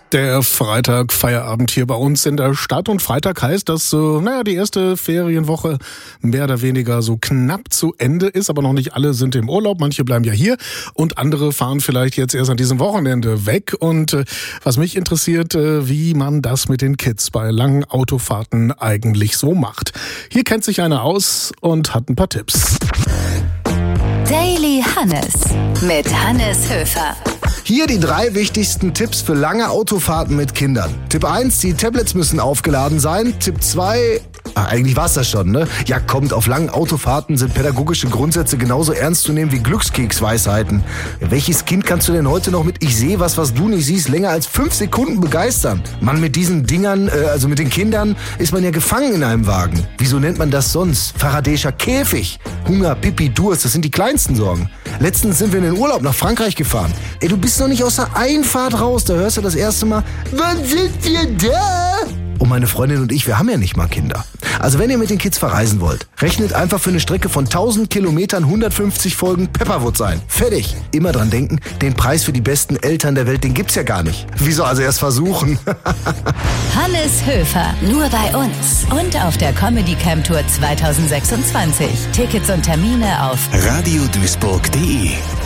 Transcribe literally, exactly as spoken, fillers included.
Der Freitag, Feierabend hier bei uns in der Stadt. Und Freitag heißt, dass, äh, naja, die erste Ferienwoche mehr oder weniger so knapp zu Ende ist. Aber noch nicht alle sind im Urlaub. Manche bleiben ja hier und andere fahren vielleicht jetzt erst an diesem Wochenende weg. Und äh, was mich interessiert, äh, wie man das mit den Kids bei langen Autofahrten eigentlich so macht. Hier kennt sich einer aus und hat ein paar Tipps. Daily Hannes mit Hannes Höfer. Hier die drei wichtigsten Tipps für lange Autofahrten mit Kindern. Tipp eins, die Tablets müssen aufgeladen sein. Tipp zwei, ach, eigentlich war's das schon, ne? Ja, kommt, auf langen Autofahrten sind pädagogische Grundsätze genauso ernst zu nehmen wie Glückskeksweisheiten. Ja, welches Kind kannst du denn heute noch mit Ich sehe was, was du nicht siehst, länger als fünf Sekunden begeistern? Mann, mit diesen Dingern, äh, also mit den Kindern, ist man ja gefangen in einem Wagen. Wieso nennt man das sonst? Faradäischer Käfig. Hunger, Pipi, Durst, das sind die kleinsten Sorgen. Letztens sind wir in den Urlaub nach Frankreich gefahren. Ey, du bist noch nicht aus der Einfahrt raus, da hörst du das erste Mal, wann sind wir da? Und meine Freundin und ich, wir haben ja nicht mal Kinder. Also wenn ihr mit den Kids verreisen wollt, rechnet einfach für eine Strecke von tausend Kilometern hundertfünfzig Folgen Pepperwood sein. Fertig. Immer dran denken, den Preis für die besten Eltern der Welt, den gibt's ja gar nicht. Wieso also erst versuchen? Hannes Höfer, nur bei uns. Und auf der Comedy Camp Tour zwanzig sechsundzwanzig. Tickets und Termine auf radio duisburg punkt de.